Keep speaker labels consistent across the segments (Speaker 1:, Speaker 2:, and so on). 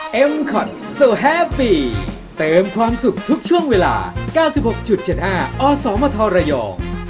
Speaker 1: M-Con So Happy เติมความสุขทุกช่วงเวลา 96.75 อสมทระยอง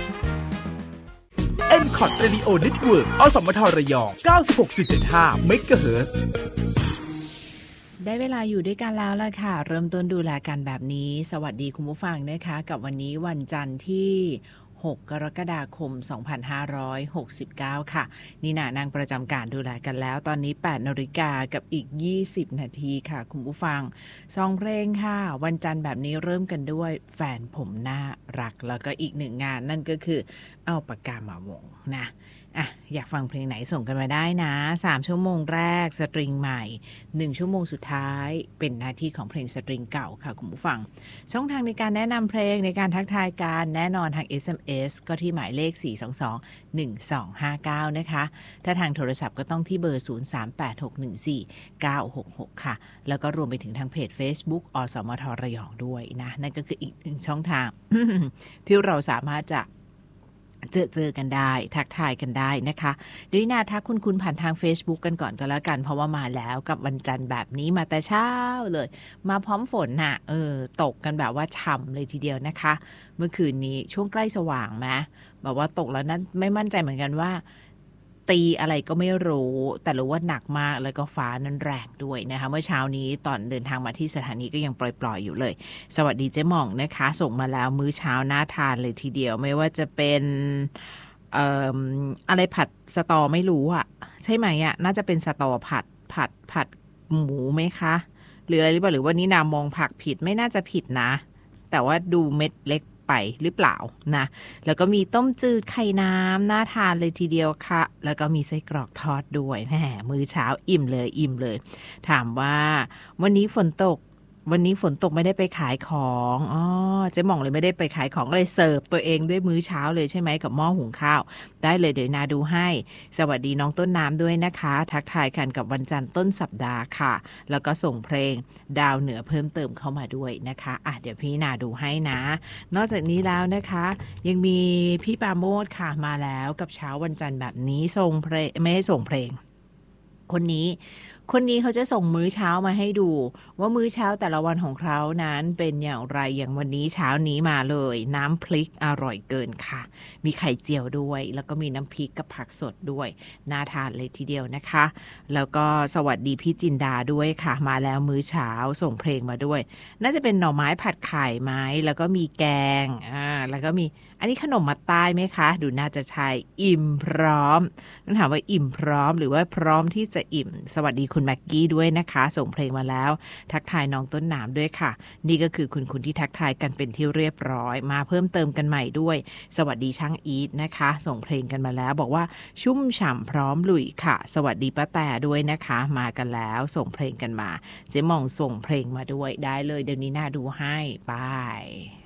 Speaker 2: M-Con Radio Network อสมทระยอง 96.75 เมกะเฮิรตซ์
Speaker 3: ได้เวลาอยู่ด้วยกันแล้วล่ะค่ะเริ่มต้นดูแลกันแบบนี้สวัสดีคุณผู้ฟังนะคะกับวันนี้วันจันทร์ที่6 กรกฎาคม 2569 ค่ะนี่นางประจำการดูแลกันแล้วตอนนี้ 8 นาฬิกากับอีก 20 นาทีค่ะคุณผู้ฟังซองเพลงค่ะวันจันทร์แบบนี้เริ่มกันด้วยแฟนผมน่ารักแล้วก็อีกหนึ่งงานนั่นก็คือเอาปากกามาวงนะอยากฟังเพลงไหนส่งกันมาได้นะ3ชั่วโมงแรกสตริงใหม่1ชั่วโมงสุดท้ายเป็นหน้าที่ของเพลงสตริงเก่าค่ะคุณผู้ฟังช่องทางในการแนะนำเพลงในการทักทายการแน่นอนทาง SMS ก็ที่หมายเลข422-1259นะคะถ้าทางโทรศัพท์ก็ต้องที่เบอร์0386149666ค่ะแล้วก็รวมไปถึงทางเพจ Facebook อสมทระยองด้วยนะนั่นก็คืออีกหนึ่งช่องทาง ที่เราสามารถจะเจอกันได้ทักทายกันได้นะคะเดี๋ยวทักคุณผ่านทาง Facebook กันก่อนก็แล้วกันเพราะว่ามาแล้วกับวันจันทร์แบบนี้มาแต่เช้าเลยมาพร้อมฝนน่ะตกกันแบบว่าฉ่ำเลยทีเดียวนะคะเมื่อคืนนี้ช่วงใกล้สว่างไหมแบบว่าตกแล้วนั้นไม่มั่นใจเหมือนกันว่าตีอะไรก็ไม่รู้แต่รู้ว่าหนักมากแล้วก็ฟ้านั้นแรงด้วยนะคะเมื่อเช้านี้ตอนเดินทางมาที่สถานีก็ยังปล่อยๆอยู่เลยสวัสดีเจ๊หม่องนะคะส่งมาแล้วมื้อเช้าน่าทานเลยทีเดียวไม่ว่าจะเป็นอะไรผัดสตอไม่รู้อ่ะใช่ไหมอ่ะน่าจะเป็นสตอผัดหมูไหมคะหรืออะไรหรือเปล่าหรือว่านี่นามองผักผิดไม่น่าจะผิดนะแต่ว่าดูเม็ดเล็กไปหรือเปล่านะแล้วก็มีต้มจืดไข่น้ำน่าทานเลยทีเดียวค่ะแล้วก็มีไส้กรอกทอดด้วยแหมมื้อเช้าอิ่มเลยถามว่าวันนี้ฝนตกไม่ได้ไปขายของเจ๊หม่องเลยไม่ได้ไปขายของเลยเสิร์ฟตัวเองด้วยมื้อเช้าเลยใช่ไหมกับหม้อหุงข้าวได้เลยเดี๋ยวนาดูให้สวัสดีน้องต้นน้ำด้วยนะคะทักทายกันกับวันจันทร์ต้นสัปดาห์ค่ะแล้วก็ส่งเพลงดาวเหนือเพิ่มเติมเข้ามาด้วยนะคะเดี๋ยวพี่นาดูให้นะนอกจากนี้แล้วนะคะยังมีพี่ปาโมดค่ะมาแล้วกับเช้าวันจันทร์แบบนี้ส่งเพลงไม่ให้ส่งเพลงคนนี้เขาจะส่งมื้อเช้ามาให้ดูว่ามื้อเช้าแต่ละวันของเขานั้นเป็นอย่างไรอย่างวันนี้เช้านี้มาเลยน้ำพริกอร่อยเกินค่ะมีไข่เจียวด้วยแล้วก็มีน้ำพริกกับผักสดด้วยน่าทานเลยทีเดียวนะคะแล้วก็สวัสดีพี่จินดาด้วยค่ะมาแล้วมื้อเช้าส่งเพลงมาด้วยน่าจะเป็นหน่อไม้ผัดไข่ไหมแล้วก็มีแกงแล้วก็มีอันนี้ขนมมัดใต้ไหมคะดูน่าจะใช่อิ่มพร้อมต้องถามว่าอิ่มพร้อมหรือว่าพร้อมที่จะอิ่มสวัสดีคุณแม็กกี้ด้วยนะคะส่งเพลงมาแล้วทักทายน้องต้นน้ำด้วยค่ะนี่ก็คือคุณที่ทักทายกันเป็นที่เรียบร้อยมาเพิ่มเติมกันใหม่ด้วยสวัสดีช่างอีทนะคะส่งเพลงกันมาแล้วบอกว่าชุ่มฉ่ำพร้อมลุยค่ะสวัสดีป้าแต่ด้วยนะคะมากันแล้วส่งเพลงกันมาเจ๊หม่องส่งเพลงมาด้วยได้เลยเดี๋ยวนี้น่าดูให้ไป